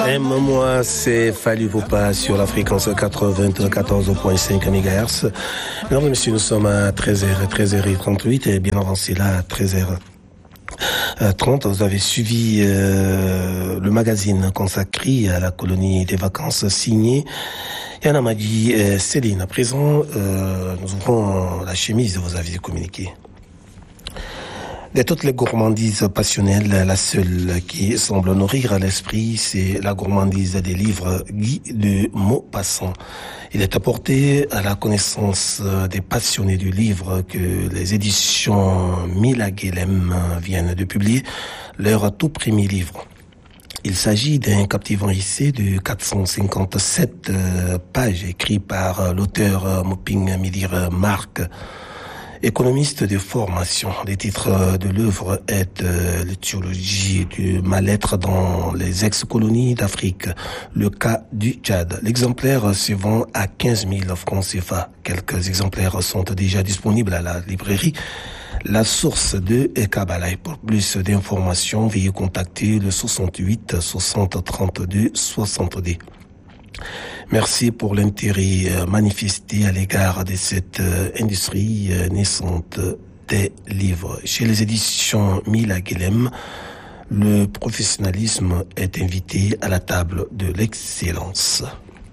Moi, c'est Fallu Poupa sur la fréquence 94.5 MHz. Mesdames et messieurs, nous sommes à 13h38 et bien avancé là à 13h30. Vous avez suivi le magazine consacré à la colonie des vacances signé Yana Madi Céline. À présent, nous ouvrons la chemise de vos avis communiqués. De toutes les gourmandises passionnelles, la seule qui semble nourrir à l'esprit, c'est la gourmandise des livres Guy de Maupassant. Il est apporté à la connaissance des passionnés du livre que les éditions Milaguelem viennent de publier leur tout premier livre. Il s'agit d'un captivant essai de 457 pages écrit par l'auteur Moping Midir Marc, économiste de formation. Le titre de l'œuvre est l'étiologie du mal-être dans les ex-colonies d'Afrique, le cas du Tchad. L'exemplaire se vend à 15 000 francs CFA. Quelques exemplaires sont déjà disponibles à la librairie La Source de Kabbalah. Pour plus d'informations, veuillez contacter le 68 60 32 62. Merci pour l'intérêt manifesté à l'égard de cette industrie naissante des livres. Chez les éditions Milaguelem, le professionnalisme est invité à la table de l'excellence.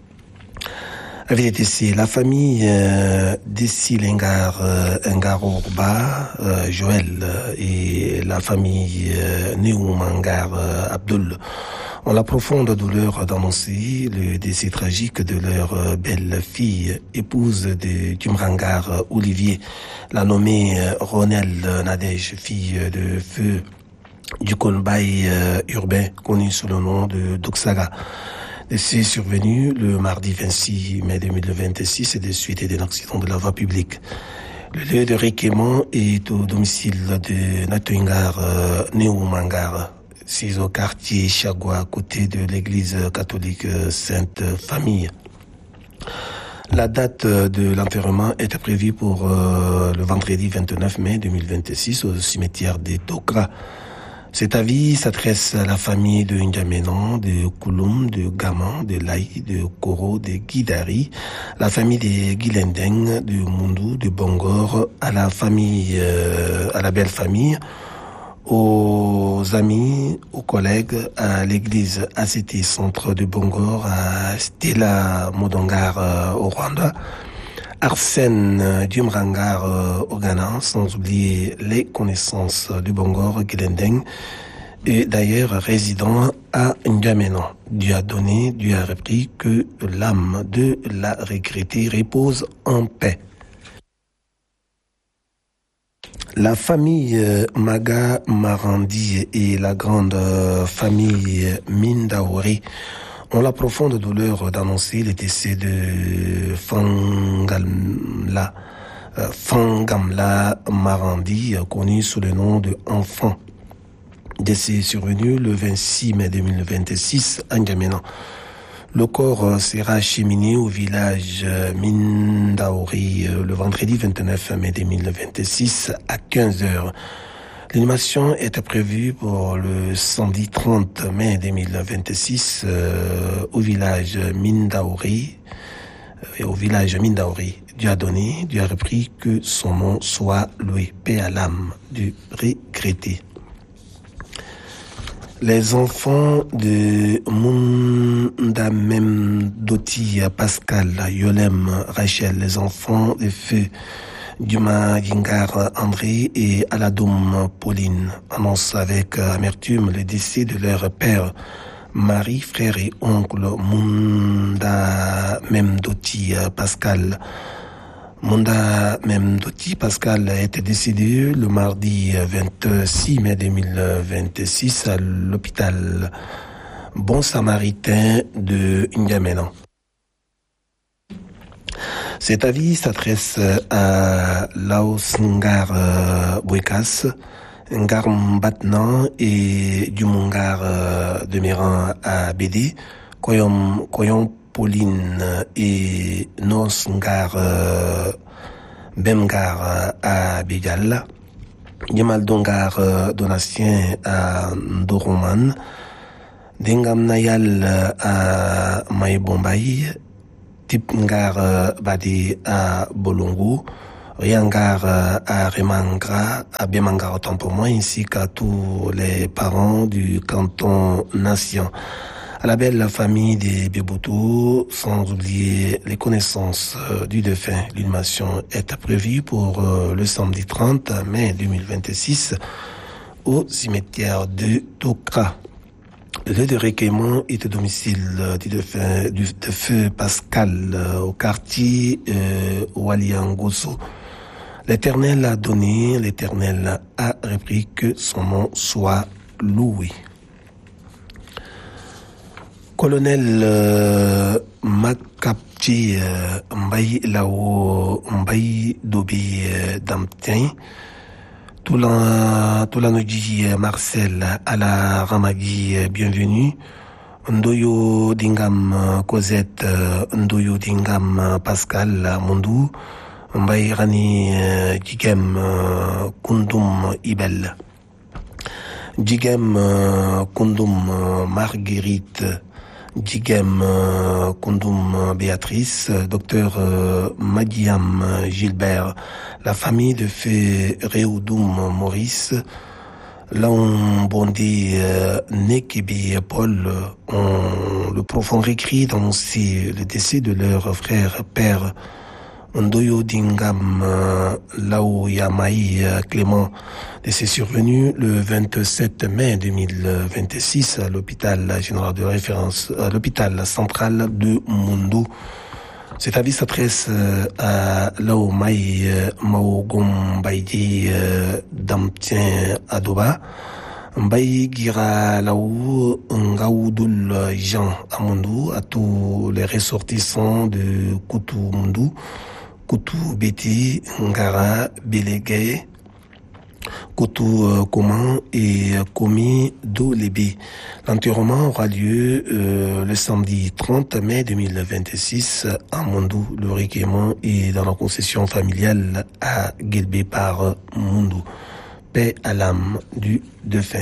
VTC, la famille Dessilengar Ngarorba, Joël et la famille Neumangar Abdul ont la profonde douleur d'annoncer le décès tragique de leur belle-fille, épouse de Dumrangar Olivier, la nommée Ronel Nadège, fille de feu du Kolbaï urbain, connu sous le nom de Doxaga. Décès survenu le mardi 26 mai 2026 et de suite d'un accident de la voie publique. Le lieu de recueillement est au domicile de Natoingar Neumangar. C'est au quartier Chagua, à côté de l'église catholique Sainte Famille. La date de l'enterrement est prévue pour le vendredi 29 mai 2026 au cimetière de Tokra. Cet avis s'adresse à la famille de N'Djamena, de Kouloum, de Gaman, de Laï, de Koro, de Guidari, la famille de Guilendeng, de Mundu, de Bongor, à la famille, à la belle famille, aux amis, aux collègues, à l'église ACT Centre de Bongor, à Stella Modongar au Rwanda, Arsène Dumrangar au Ghana, sans oublier les connaissances du Bongor Guilendeng, et d'ailleurs résident à N'Djamena. Dieu a donné, Dieu a repris, que l'âme de la regrettée repose en paix. La famille Maga Marandi et la grande famille Mindaori ont la profonde douleur d'annoncer le décès de Fangamla Marandi, connu sous le nom de Enfant. Décès survenu le 26 mai 2026 à N'Djamena. Le corps sera acheminé au village Mindaori le vendredi 29 mai 2026 à 15h. L'animation était prévue pour le samedi 30 mai 2026 au village Mindaori. Dieu a donné, Dieu a repris, que son nom soit loué. Paix à l'âme du regretté. Les enfants de Mundamem Doti, Pascal, Yolem, Rachel, les enfants de Feu, Duma Gingar, André et Aladoum Pauline annoncent avec amertume le décès de leur père, Marie, frère et oncle Mundamem Doti, Pascal. Mundamem-Doti Pascal était décédé le mardi 26 mai 2026 à l'hôpital Bon Samaritain de N'Djamena. Cet avis s'adresse à Laos Ngar Bouekas, Ngar Mbatnan et Dumungar demeurant à Bédé, Koyom Pauline et Nosngar Bemgar à Bégal, Yamaldongar Donatien à Ndoroman, Dingam Nayal à Maï Bombay, Tip Ngar Badi à Bolongo, Riangar à Remangra, à Bemangar autant pour moi, ainsi qu'à tous les parents du canton Nation. À la belle famille des Béboutou, sans oublier les connaissances du défunt. L'inhumation est prévue pour le samedi 30 mai 2026 au cimetière de Tokra. Le lieu de recueillement est au domicile du défunt Pascal au quartier Waliangoso. L'Éternel a donné, l'Éternel a repris, que son nom soit loué. Colonel Makapchi Mbaye Lao Mbaye Dobi Damtien, Toulanodji Marcel à la Ramagi, bienvenue. Ndoyo Dingam Cosette, Ndoyo Dingam Pascal Mondou, Mbaye Rani Jigem Kundum Ibel, Jigem Kundum Marguerite, Jigem Kundum Béatrice, docteur Madiam Gilbert, la famille de feu Réoudoum Maurice, Laon Bondé Nekebi Paul ont le profond récrit d'annoncer le décès de leur frère père Ndoyo Dingam Lao Yamaï Clément, décès survenu le 27 mai 2026 à l'hôpital général de référence, à l'hôpital central de Mundu. Cet avis s'adresse à Lao Maï Maogom Baïdi Damtien Adoba, Mbaye Gira Lao Ngaoudoul Jean Amundu, à tous les ressortissants de Koutou Mundu, Koutou Beti, Ngara, Belegay, Koutou Koman et Komi Dolébé. L'enterrement aura lieu le samedi 30 mai 2026 à Mundu. Le recueillement est dans la concession familiale à Guelbé par Mundu. Paix à l'âme du défunt.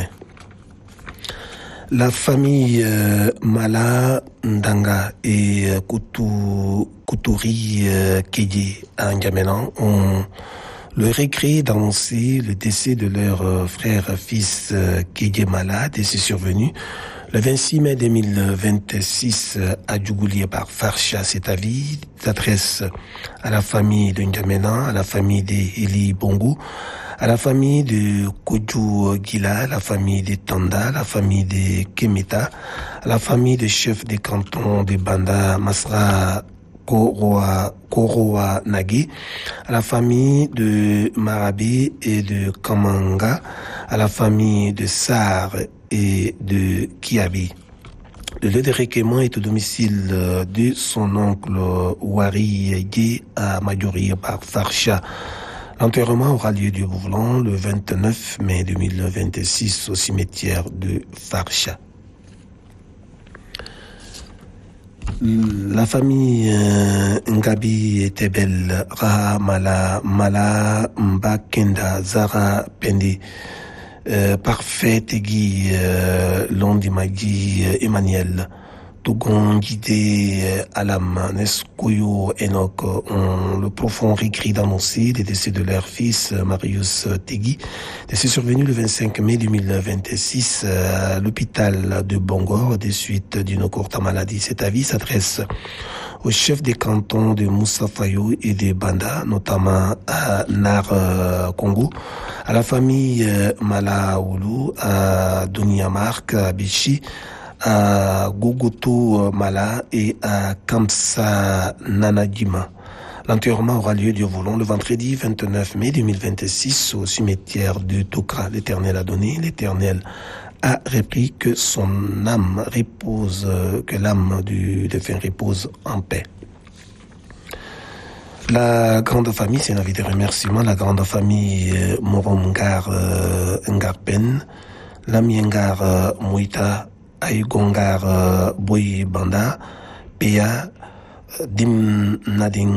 La famille Mala Ndanga et Koutouri Kédié à N'Djamena ont le regret d'annoncer le décès de leur frère-fils Kédié Mala, décès survenu le 26 mai 2026 à Djougoulié par Farsha. Cet avis s'adresse à la famille de N'Djamena, à la famille d'Eli Bongo, à la famille de Kodjou Gila, à la famille de Tanda, à la famille de Kemeta, à la famille des chefs des cantons de Banda, Masra, Koroa Nagé, à la famille de Marabé et de Kamanga, à la famille de Sar et de Kiabi. Le lieu de recueillement est au domicile de son oncle Wari Yé à Majori par Farsha. L'enterrement aura lieu du Bouvlan le 29 mai 2026 au cimetière de Farsha. La famille Ngabi était belle, Raha Mala Mbakenda Zara Pende, Parfait Tegui Londi Magi Emmanuel, Togon Guidé Alam Neskoyo Enoch ont le profond récrit d'annoncer les décès de leur fils Marius Tegui, décès survenu le 25 mai 2026 à l'hôpital de Bangor des suites d'une courte maladie. Cet avis s'adresse aux chefs des cantons de Moussa Fayou et de Banda, notamment à Nar Congo, à la famille Malaoulou, à Doniamark, à Bichi, à Gogoto Mala et à Kamsa Nanadima. L'enterrement aura lieu du volant le vendredi 29 mai 2026 au cimetière de Tokra. L'Éternel a donné, l'Éternel a repris, que son âme repose, que l'âme du défunt repose en paix. La grande famille, c'est une avis de remerciement, la grande famille Morongar Ngarpen, Lamiengar Mouita, Aïgongar Boy Banda, Péa, Dim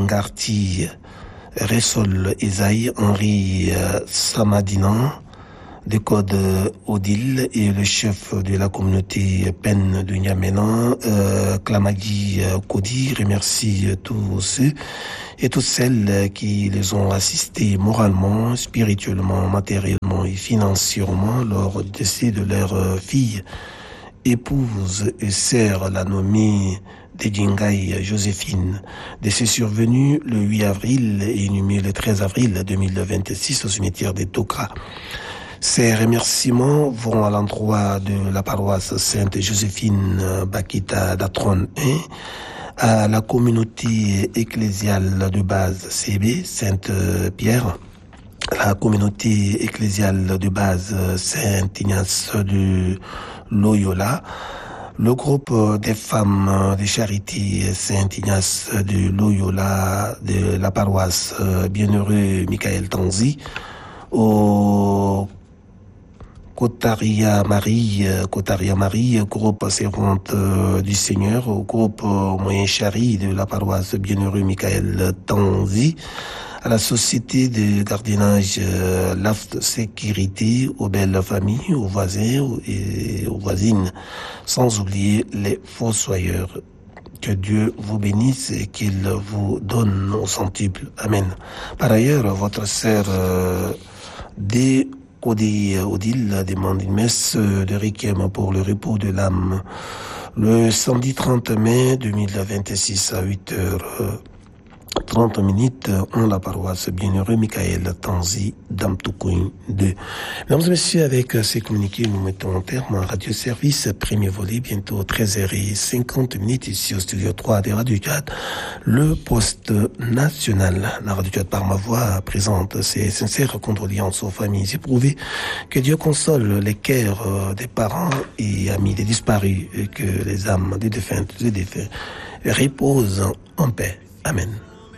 Nadingarti, Resol Esaï, Henri Samadinan, de Code Odile et le chef de la communauté Pen de N'Djamena, Klamagi Kodi, remercie tous ceux et toutes celles qui les ont assistés moralement, spirituellement, matériellement et financièrement lors du décès de leur fille, épouse et sœur, la nommée Djingai Joséphine, décès survenu le 8 avril et inhumé le 13 avril 2026 au cimetière de Tokra. Ces remerciements vont à l'endroit de la paroisse Sainte-Joséphine Bakita d'Atron 1, à la communauté ecclésiale de base CB Sainte-Pierre, la communauté ecclésiale de base Saint-Ignace de Loyola, le groupe des femmes de charité Saint-Ignace de Loyola de la paroisse Bienheureux Michael Tanzi, au Kotaria Marie, groupe servante du Seigneur, au groupe Moyen Chari de la paroisse Bienheureux Michael Tanzi, à la société de gardiennage Laft Sécurité, aux belles familles, aux voisins et aux voisines, sans oublier les fossoyeurs. Que Dieu vous bénisse et qu'il vous donne au centuple. Amen. Par ailleurs, votre sœur Odile demande une messe de requiem pour le repos de l'âme le samedi 30 mai 2026 à 8h30 en la paroisse Bienheureux Michael Tanzi d'Amtoukoun 2. Mesdames et messieurs, avec ces communiqués, nous mettons en terme un radio-service, premier volet, bientôt 13h50 ici au studio 3 des Radio Tchad, le poste national. La Radio Tchad par ma voix présente ses sincères condoléances aux familles éprouvées. Que Dieu console les cœurs des parents et amis des disparus et que les âmes des défunts et défunts reposent en paix. Amen.